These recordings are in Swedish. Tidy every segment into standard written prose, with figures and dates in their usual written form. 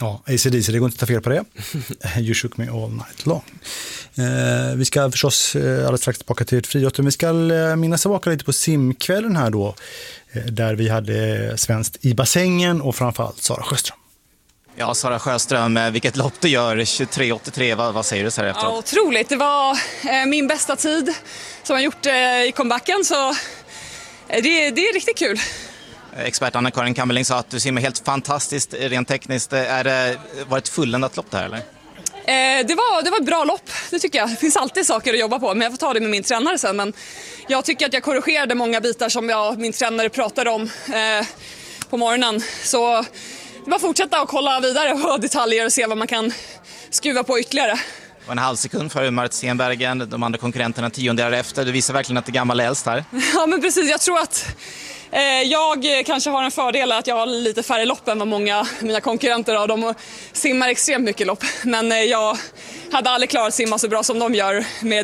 Ja, AC/DC, det går inte att ta fel på det. You shook me all night long. Vi ska förstås alldeles strax tillbaka till friidrott. Vi ska minnas tillbaka lite på simkvällen här då. Där vi hade svenskt i bassängen och framförallt Sara Sjöström. Ja, Sara Sjöström, vilket lopp du gör, 23.83, vad säger du så här efteråt? Ja, otroligt. Det var min bästa tid som jag gjort i comebacken, så det är riktigt kul. Expert Anna-Karin Kammerling sa att du simmar helt fantastiskt rent tekniskt. Var det ett fulländat lopp det här eller? Det var ett bra lopp, det tycker jag. Det finns alltid saker att jobba på, men jag får ta det med min tränare sen. Men jag tycker att jag korrigerade många bitar som min tränare pratade om på morgonen. Så det var fortsätta att kolla vidare på detaljer och se vad man kan skruva på ytterligare. Det var en halv sekund för Marit Stenbergen, de andra konkurrenterna tiondelar efter. Du visar verkligen att det gamla är äldst här. Ja, men precis. Jag tror att jag kanske har en fördel att jag har lite färre lopp än vad många mina konkurrenter har. De simmar extremt mycket lopp. Men jag hade aldrig klarat att simma så bra som de gör med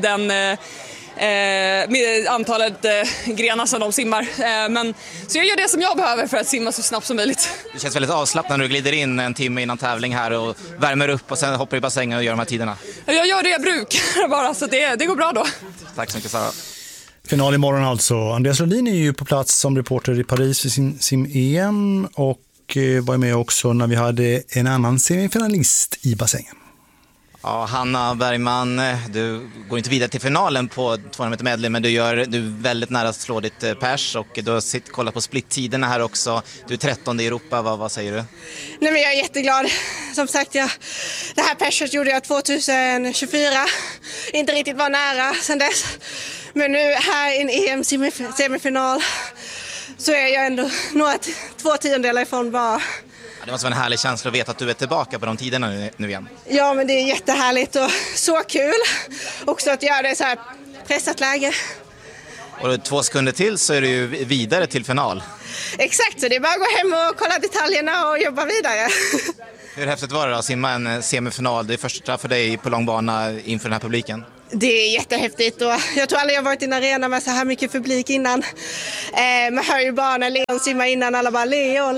med antalet grenar som de simmar. Så jag gör det som jag behöver för att simma så snabbt som möjligt. Det känns väldigt avslappnat när du glider in en timme innan tävling här och värmer upp och sen hoppar i bassängen och gör de här tiderna. Jag gör det jag brukar bara, så det går bra då. Tack så mycket, Sara. Final imorgon alltså. Andreas Lundin är ju på plats som reporter i Paris för sin sim-EM och var med också när vi hade en annan semifinalist i bassängen. Ja, Hanna Bergman, du går inte vidare till finalen på 200 meter medley, men du är väldigt nära att slå ditt pers och du har kollat på splittiderna här också. Du är 13 i Europa, vad säger du? Nej, men jag är jätteglad. Som sagt, det här perset gjorde jag 2024. Inte riktigt var nära sedan dess. Men nu här i en EM-semifinal så är jag ändå några 2 tiondelar ifrån bara. Det måste vara en härlig känsla att veta att du är tillbaka på de tiderna nu igen. Ja, men det är jättehärligt och så kul också att göra det så här pressat läge. Och 2 sekunder till så är du ju vidare till final. Exakt, så det är bara att gå hem och kolla detaljerna och jobba vidare. Hur häftigt var det då att simma en semifinal? Det är första för dig på långbana inför den här publiken. Det är jättehäftigt och jag tror aldrig jag varit i en arena med så här mycket publik innan. Man hör ju bara när Leon simmar innan, alla bara Leon.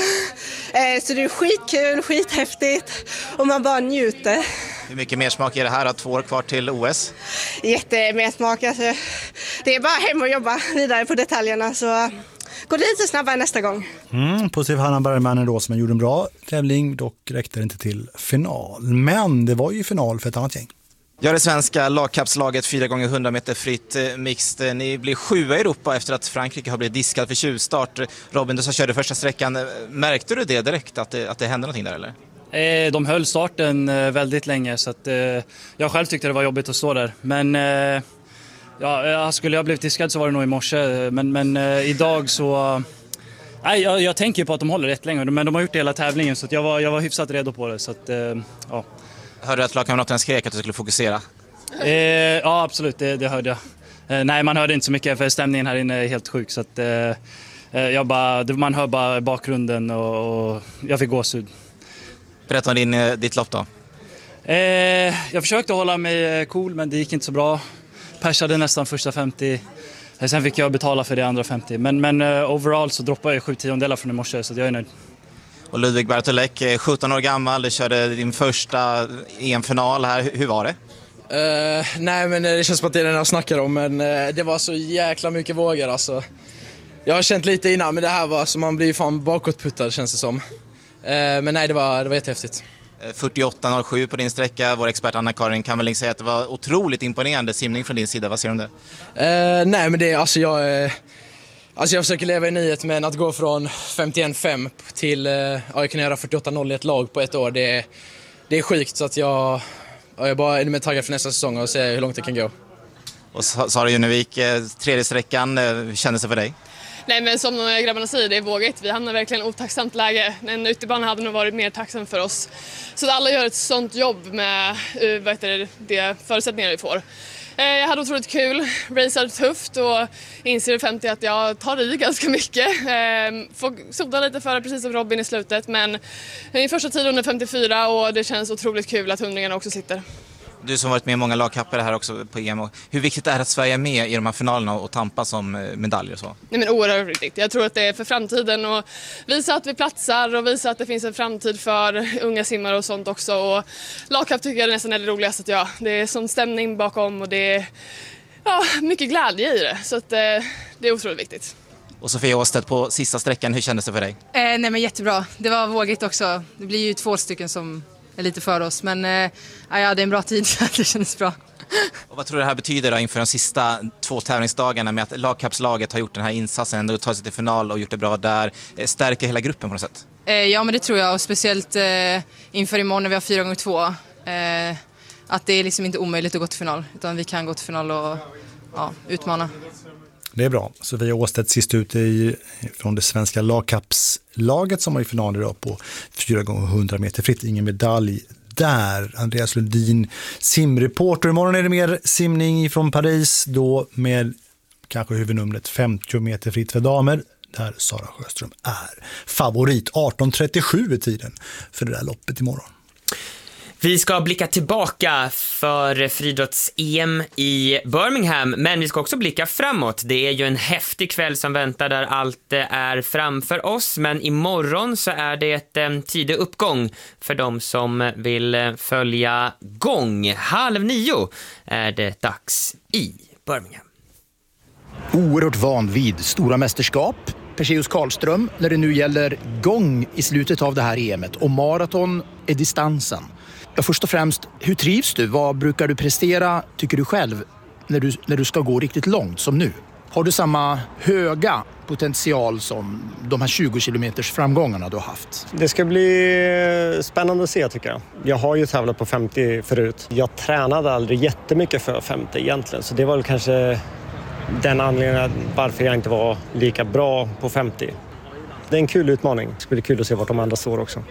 Så det är skitkul, skithäftigt och man bara njuter. Hur mycket mer smak är det här? 2 år kvar till OS? Jättemersmak. Alltså, det är bara hem och jobba vidare på detaljerna så går det lite snabbare nästa gång. Positiv Hanna Bergman då som gjorde en bra tävling, dock räckte det inte till final. Men det var ju final för ett annat gäng. Ja, det svenska lagkapslaget 4x100 meter fritt mixed. Ni blir 7 i Europa efter att Frankrike har blivit diskad för tjuvstart. Robin, du som körde första sträckan. Märkte du det direkt att det hände någonting där eller? De höll starten väldigt länge så att jag själv tyckte det var jobbigt att stå där. Men skulle jag blivit diskad så var det nog i morse. Men idag så... Jag tänker på att de håller rätt länge, men de har gjort det hela tävlingen så att jag var hyfsat redo på det. Så att, ja. Hörde du att lagkamraterna skrek att du skulle fokusera? Ja, absolut, det hörde jag. Nej, man hörde inte så mycket för stämningen här inne är helt sjuk. Så att, man hör bara bakgrunden och jag fick gåshud. Berätta om ditt lopp då. Jag försökte hålla mig cool, men det gick inte så bra. Persade nästan första 50. Sen fick jag betala för det andra 50. Men overall så droppade jag 7 tiondelar från i morse så jag är nöjd. Och Ludvig Bartolek, 17 år gammal, du körde din första EM-final här. Hur var det? Nej, men det känns som att det är den jag snackar om, men det var så jäkla mycket vågor alltså. Jag har känt lite innan, men det här var så man blir fan bakåtputtad känns det som. Men nej, det var jättehäftigt. 48.07 på din sträcka. Vår expert Anna-Karin Kammerling säger att det var otroligt imponerande simning från din sida. Vad säger du om det? Nej, men det alltså jag försöker leva i nyhet, men att gå från 51,5 till jag kan göra 48,0 i ett lag på ett år, det är sjukt, så att jag bara är med taggad för nästa säsong och se hur långt det kan gå. Och Sara Junevik, tredje sträckan, hur kändes det för dig? Nej, men som grabbarna säger, det är vågigt. Vi hamnar verkligen i otacksamt läge. En utebana hade nog varit mer tacksam för oss. Så att alla gör ett sånt jobb med de förutsättningar vi får. Jag hade otroligt kul, raceade tufft och inser 50 att jag tar i ganska mycket. Får soda lite för det, precis som Robin i slutet, men i första tiden under 54 och det känns otroligt kul att hundringarna också sitter. Du som varit med i många lagkapper här också på EM. Hur viktigt är det att Sverige är med i de här finalerna och tampas om medaljer och så? Nej, men oerhört viktigt. Jag tror att det är för framtiden och visa att vi platsar och visa att det finns en framtid för unga simmare och sånt också. Och lagkapp tycker jag nästan är det roligaste att göra. Det är sån stämning bakom och det är mycket glädje i det. Så att, det är otroligt viktigt. Och Sofia Åstedt på sista sträckan, hur kändes det för dig? Nej, men jättebra. Det var vågigt också. Det blir ju 2 stycken som är lite för oss. Men det är en bra tid så det känns bra. Och vad tror du det här betyder då inför de sista 2 tävlingsdagarna med att lagkappslaget har gjort den här insatsen och tagit sig till final och gjort det bra där? Stärker hela gruppen på något sätt? Ja, men det tror jag. Och speciellt inför imorgon när vi har 4x2. Att det är liksom inte omöjligt att gå till final. Utan vi kan gå till final och utmana. Det är bra. Sofia Åstedt sist ut från det svenska lagkappslaget som var i final idag på 4x100 meter fritt. Ingen medalj där. Andreas Lundin, simreporter. Imorgon är det mer simning från Paris då med kanske huvudnumret 50 meter fritt för damer. Där Sara Sjöström är favorit. 18:37 är tiden för det där loppet imorgon. Vi ska blicka tillbaka för friidrotts-EM i Birmingham, men vi ska också blicka framåt. Det är ju en häftig kväll som väntar där allt är framför oss, men imorgon så är det ett tidig uppgång för de som vill följa gång. 8:30 är det dags i Birmingham. Oerhört van vid stora mästerskap. Perseus Karlström när det nu gäller gång i slutet av det här EMet och maraton är distansen. Ja, först och främst, hur trivs du? Vad brukar du prestera, tycker du själv, när du ska gå riktigt långt som nu? Har du samma höga potential som de här 20 kilometers framgångarna du har haft? Det ska bli spännande att se tycker jag. Jag har ju tävlat på 50 förut. Jag tränade aldrig jättemycket för 50 egentligen, så det var väl kanske den anledningen varför jag inte var lika bra på 50. Det är en kul utmaning. Det ska bli kul att se vart de andra står också.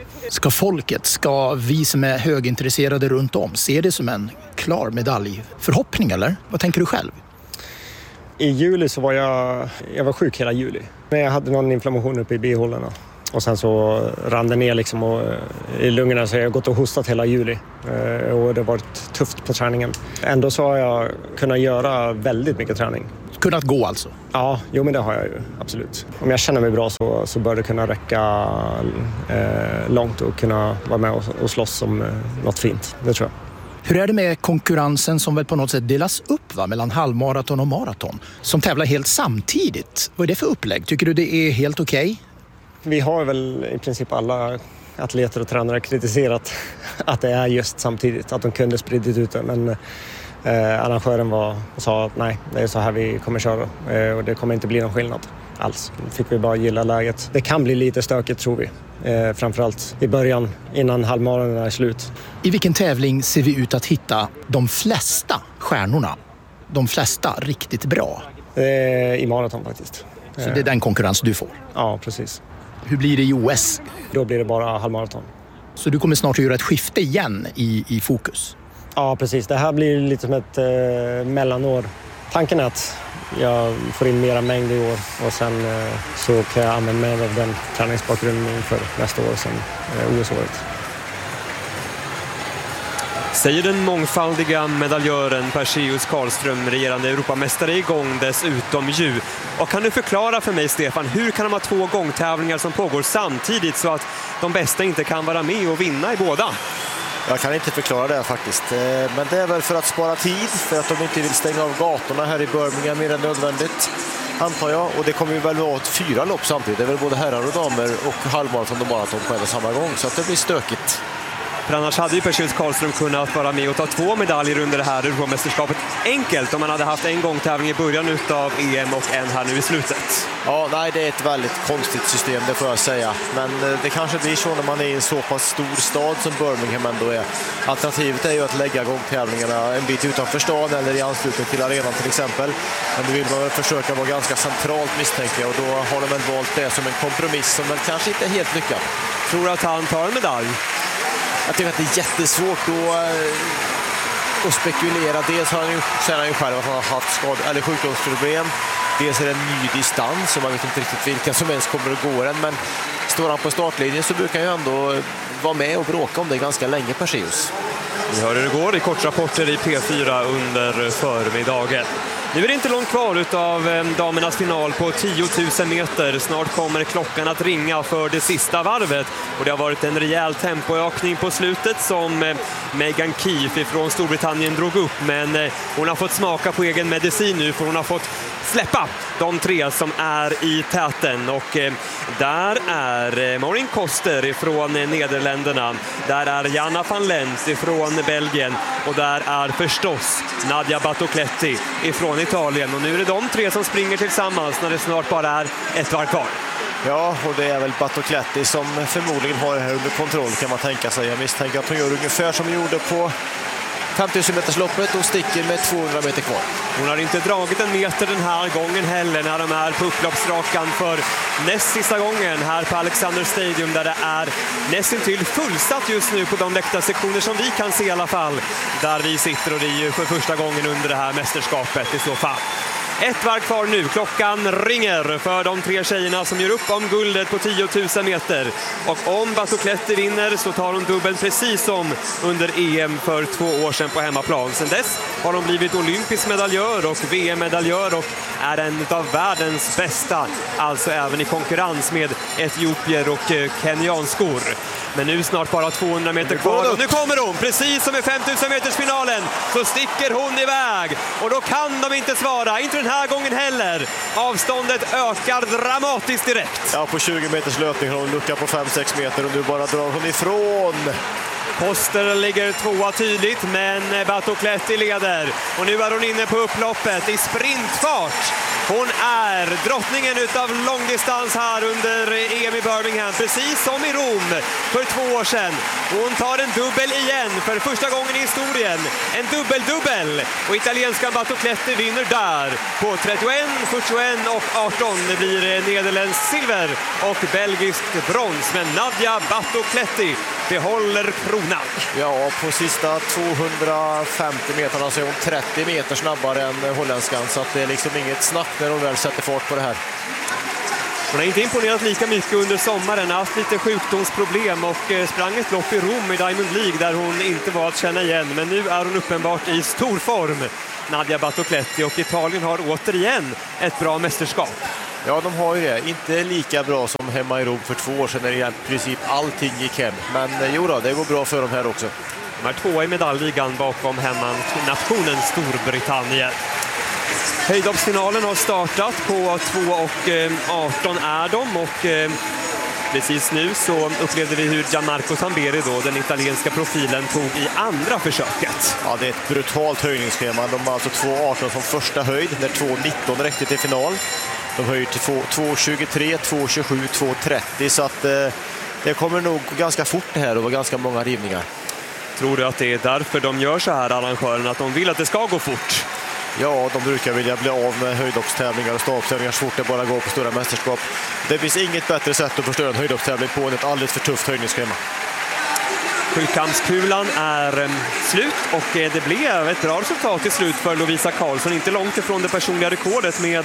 Ska vi som är högintresserade runt om se det som en klar medaljförhoppning eller? Vad tänker du själv? I juli så var jag var sjuk hela juli. Men jag hade någon inflammation uppe i bihålorna. Och sen så rann det ner liksom i lungorna så jag har gått och hostat hela juli. Och det har varit tufft på träningen. Ändå så har jag kunnat göra väldigt mycket träning. Kunnat gå alltså? Ja, men det har jag ju, absolut. Om jag känner mig bra så bör det kunna räcka långt och kunna vara med och slåss om något fint, det tror jag. Hur är det med konkurrensen som väl på något sätt delas upp mellan halvmaraton och maraton? Som tävlar helt samtidigt. Vad är det för upplägg? Tycker du det är helt okej? Vi har väl i princip alla atleter och tränare kritiserat att det är just samtidigt, att de kunde spridit ut det. Men arrangören sa att nej, det är så här vi kommer köra och det kommer inte bli någon skillnad alls. Fick vi bara gilla läget. Det kan bli lite stökigt tror vi, framförallt i början innan halvmaraton är slut. I vilken tävling ser vi ut att hitta de flesta stjärnorna? De flesta riktigt bra? I maraton faktiskt. Så det är den konkurrens du får? Ja, precis. Hur blir det i OS? Då blir det bara halvmaraton. Så du kommer snart att göra ett skifte igen i fokus? Ja, precis. Det här blir lite som ett mellanår. Tanken är att jag får in mera mängd i år och sen så kan jag använda mig av den träningsbakgrunden för nästa år, sen OS-året. Säger den mångfaldiga medaljören Perseus Karlström, regerande Europamästare igång dessutom ju. Och kan du förklara för mig, Stefan, hur kan de ha 2 gångtävlingar som pågår samtidigt så att de bästa inte kan vara med och vinna i båda? Jag kan inte förklara det faktiskt, men det är väl för att spara tid, för att de inte vill stänga av gatorna här i Birmingham mer än nödvändigt, antar jag. Och det kommer ju väl vara 4 lopp samtidigt, det är väl både herrar och damer och halvmaraton och maraton på en och samma gång, så att det blir stökigt. För annars hade ju Perseus Karlström kunnat vara med och ta 2 medaljer under det här Europamästerskapet enkelt om man hade haft en gångtävling i början av EM och en här nu i slutet. Ja, nej, det är ett väldigt konstigt system, det får jag säga. Men det kanske blir så när man är i en så pass stor stad som Birmingham ändå är. Alternativet är ju att lägga gångtävlingarna en bit utanför staden eller i anslutning till arenan till exempel. Men då vill man väl försöka vara ganska centralt, misstänker jag, och då har de väl valt det som en kompromiss som väl kanske inte är helt lyckad. Tror du att han tar en medalj? Jag tycker att det är jättesvårt att spekulera. Dels säger han ju själv att han har haft sjukdomsproblem. Dels är det en ny distans och man vet inte riktigt vilka som ens kommer att gå den. Men står han på startlinjen så brukar han ju ändå vara med och bråka om det ganska länge, Perseus. Vi hör hur det går i kortrapporter i P4 under förmiddagen. Nu är det inte långt kvar utav damernas final på 10 000 meter. Snart kommer klockan att ringa för det sista varvet. Och det har varit en rejäl tempoökning på slutet som Megan Keefe från Storbritannien drog upp. Men hon har fått smaka på egen medicin nu, för hon har fått släppa de tre som är i täten. Och där är Maureen Koster från Nederländerna. Där är Jana van Lent från Belgien. Och där är förstås Nadia Battocletti från Italien. Och nu är det de tre som springer tillsammans när det snart bara är ett varv kvar. Ja, och det är väl Battocletti som förmodligen har det här under kontroll, kan man tänka sig. Jag misstänker att hon gör ungefär som hon gjorde på 5000 metersloppet och sticker med 200 meter kvar. Hon har inte dragit en meter den här gången heller när de är på upploppsrakan för näst sista gången här på Alexander Stadium, där det är nästintill fullsatt just nu på de läktarsektioner som vi kan se i alla fall. Där vi sitter, och det är ju för första gången under det här mästerskapet i så fall. Ett varv kvar nu. Klockan ringer för de tre tjejerna som gör upp om guldet på 10 000 meter. Och om Battocletti vinner så tar hon dubbeln precis som under EM för 2 år sedan på hemmaplan. Sen dess har hon blivit olympisk medaljör och VM-medaljör och är en av världens bästa. Alltså även i konkurrens med etiopier och kenyanskor. Men nu snart bara 200 meter kvar. Och nu kommer hon, precis som i 5000 meters finalen. Så sticker hon iväg. Och då kan de inte svara. Inte den här gången heller. Avståndet ökar dramatiskt direkt. Ja, på 20 meters löpning har hon lucka på 5-6 meter. Och nu bara drar hon ifrån. Koster ligger tvåa tydligt, men Battocletti leder. Och nu är hon inne på upploppet i sprintfart. Hon är drottningen utav långdistans här under EM i Birmingham, precis som i Rom för 2 år sedan. Hon tar en dubbel igen för första gången i historien. En dubbel. Och italienska Battocletti vinner där på 31, 41 och 18. Det blir nederländskt silver och belgiskt brons. Men Nadia Battocletti behåller kronan. Ja, på sista 250 meterna så är hon 30 meter snabbare än holländskan. Så att det är liksom inget snack när hon väl sätter fart på det här. Hon har inte imponerat lika mycket under sommaren, haft lite sjukdomsproblem och sprang ett lopp i Rom i Diamond League där hon inte var att känna igen. Men nu är hon uppenbart i stor form, Nadia Battocletti, och Italien har återigen ett bra mästerskap. Ja, de har ju det. Inte lika bra som hemma i Rom för 2 år sedan när i princip allting gick hem. Men jo då, det går bra för dem här också. De är 2 i medaljligan bakom hemmanationen Storbritannien. Höjdhoppsfinalen har startat på 2:18 är de, och precis nu så upplevde vi hur Gianmarco Tamberi, då, den italienska profilen, tog i andra försöket. Ja, det är ett brutalt höjningsschema. De har alltså 2:18 som första höjd, när 2:19 räckte till final. De höjer till 2:23, 2:27, 2:30, så att det kommer nog ganska fort det här och vara ganska många rivningar. Tror du att det är därför de gör så här, arrangörerna, att de vill att det ska gå fort? Ja, de brukar vilja bli av med höjdhoppstävlingar och stavstävlingar så fort det bara går på stora mästerskap. Det finns inget bättre sätt att förstöra en höjdhoppstävling på än ett alldeles för tufft höjningsschema. Sjukampskulan är slut och det blev ett bra resultat till slut för Lovisa Karlsson. Inte långt ifrån det personliga rekordet med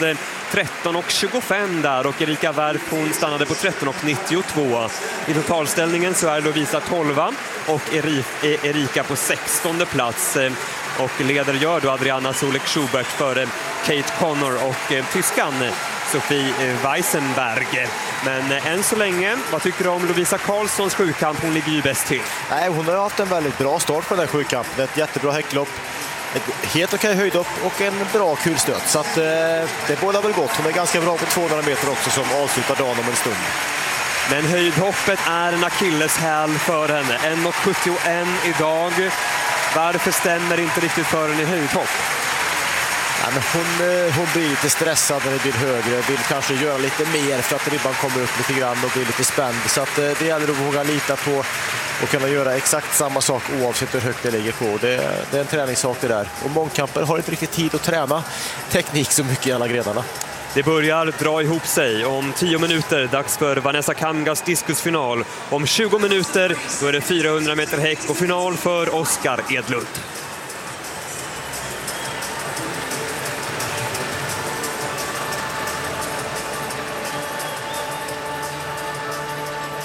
13:25 där, och Erika Wärp, hon stannade på 13:92. I totalställningen så är Lovisa 12 och Erika på 16:e plats. Och leder gör då Adriana Solek-Schubert före Kate Connor och tyskan Sofie Weisenberg. Men än så länge, vad tycker du om Lovisa Karlssons sjukamp? Hon ligger ju bäst till. Nej, hon har haft en väldigt bra start på den här sjukampen. Ett jättebra häcklopp, ett helt okej höjdhopp och en bra kulstöt. Så att det båda väl gott. Hon är ganska bra på 200 meter också som avslutar dagen om en stund. Men höjdhoppet är en akilleshäl för henne. 1:71 idag. Varför stämmer inte riktigt för henne i höjdhopp? Ja, men hon blir lite stressad när det blir högre. Vill kanske göra lite mer för att ribban kommer upp lite grann och blir lite spänd. Så att det gäller att våga lita på och kunna göra exakt samma sak oavsett hur högt det ligger på. Det är en träningssak det där. Och mångkamper har inte riktigt tid att träna teknik så mycket i alla grenarna. Det börjar dra ihop sig. Om 10 minuter dags för Vanessa Kamgas diskusfinal. Om 20 minuter då är det 400 meter häck och final för Oskar Edlund.